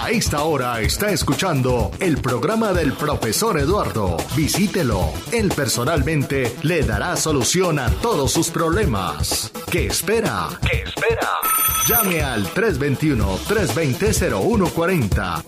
A esta hora está escuchando el programa del profesor Eduardo. Visítelo. Él personalmente le dará solución a todos sus problemas. ¿Qué espera? ¿Qué espera? Llame al 321-320-0140.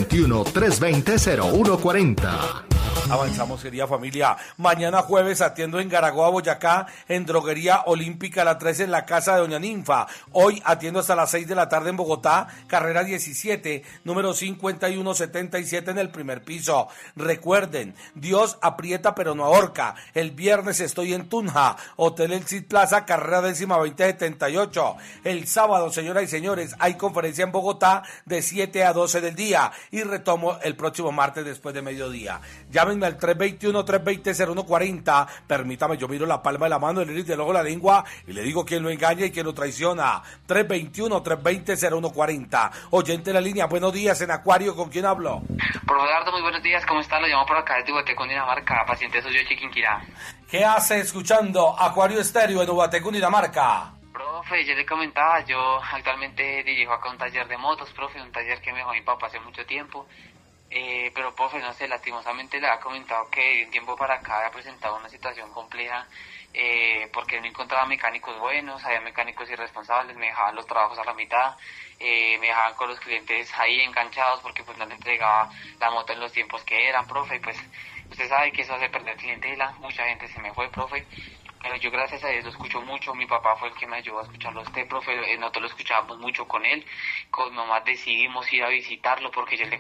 321-320-0140. Avanzamos, querida familia. Mañana jueves atiendo en Garagoa, Boyacá, en Droguería Olímpica, la 13, en la casa de Doña Ninfa. Hoy atiendo hasta las 6 de la tarde en Bogotá, carrera 17, número 5177 en el primer piso. Recuerden, Dios aprieta pero no ahorca. El viernes estoy en Tunja, Hotel El Cid Plaza, carrera 10-2078. El sábado, señoras y señores, hay conferencia en Bogotá de 7 a 12 del día y retomo el próximo martes después de mediodía. Llámenme al 321-320-0140. Permítame, yo miro la palma de la mano, el iris del ojo, la lengua y le digo quién lo engaña y quién lo traiciona. 321-320-0140. Oyente en la línea, buenos días, en Acuario, ¿con quién hablo? Profe Eduardo, muy buenos días, ¿cómo está? Lo llamo por acá desde Ubaté, Cundinamarca, paciente soy yo de Chiquinquirá. ¿Qué hace escuchando Acuario Estéreo en Ubaté, Cundinamarca? Profe, yo le comentaba, yo actualmente dirijo acá un taller de motos, profe, un taller que me dejó mi papá hace mucho tiempo. Pero profe, no sé, lastimosamente le ha comentado que de un tiempo para acá había presentado una situación compleja, porque no encontraba mecánicos buenos, había mecánicos irresponsables, me dejaban los trabajos a la mitad, me dejaban con los clientes ahí enganchados porque pues no le entregaba la moto en los tiempos que eran, profe, y pues usted sabe que eso hace perder clientela, mucha gente se me fue, profe. Pero yo gracias a Dios lo escucho mucho, mi papá fue el que me ayudó a escucharlo a usted, profe, nosotros lo escuchábamos mucho con él, con mi mamá decidimos ir a visitarlo porque yo le